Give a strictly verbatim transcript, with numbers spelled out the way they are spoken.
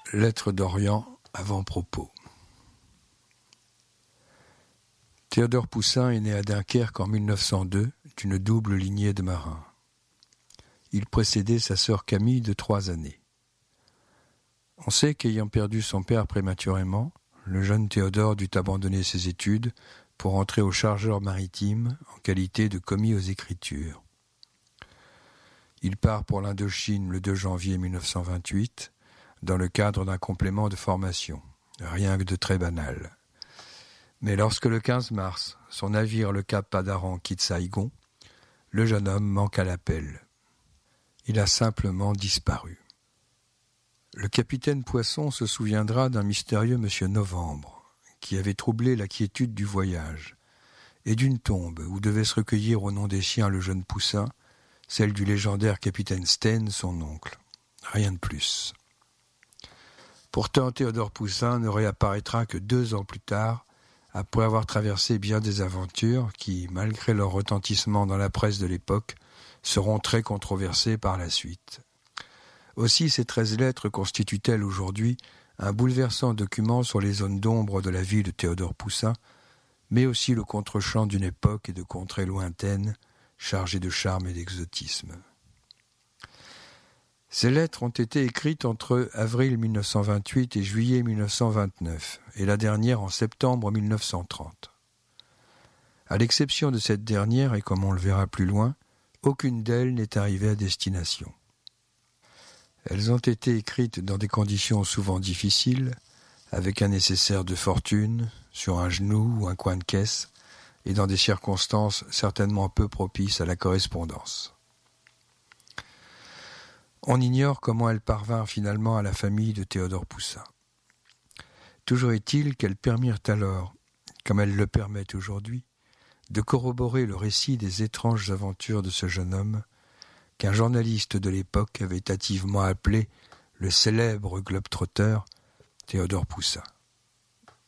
Lettre d'Orient, avant-propos. Théodore Poussin est né à Dunkerque en mille neuf cent deux d'une double lignée de marins. Il précédait sa sœur Camille de trois années. On sait qu'ayant perdu son père prématurément, le jeune Théodore dut abandonner ses études pour entrer au chargeur maritime en qualité de commis aux Écritures. Il part pour l'Indochine le deux janvier mille neuf cent vingt-huit dans le cadre d'un complément de formation, rien que de très banal. Mais lorsque le quinze mars, son navire le Cap Padaran quitte Saïgon, le jeune homme manque à l'appel. Il a simplement disparu. Le capitaine Poisson se souviendra d'un mystérieux monsieur Novembre, qui avait troublé la quiétude du voyage, et d'une tombe où devait se recueillir au nom des siens le jeune Poussin, celle du légendaire capitaine Steen, son oncle. Rien de plus. Pourtant, Théodore Poussin ne réapparaîtra que deux ans plus tard, après avoir traversé bien des aventures qui, malgré leur retentissement dans la presse de l'époque, seront très controversées par la suite. Aussi, ces treize lettres constituent-elles aujourd'hui un bouleversant document sur les zones d'ombre de la vie de Théodore Poussin, mais aussi le contre-champ d'une époque et de contrées lointaines, chargées de charme et d'exotisme. Ces lettres ont été écrites entre avril mille neuf cent vingt-huit et juillet mille neuf cent vingt-neuf, et la dernière en septembre mille neuf cent trente. À l'exception de cette dernière, et comme on le verra plus loin, aucune d'elles n'est arrivée à destination. Elles ont été écrites dans des conditions souvent difficiles, avec un nécessaire de fortune, sur un genou ou un coin de caisse, et dans des circonstances certainement peu propices à la correspondance. On ignore comment elles parvinrent finalement à la famille de Théodore Poussin. Toujours est-il qu'elles permirent alors, comme elles le permettent aujourd'hui, de corroborer le récit des étranges aventures de ce jeune homme qu'un journaliste de l'époque avait hâtivement appelé le célèbre globe-trotteur Théodore Poussin.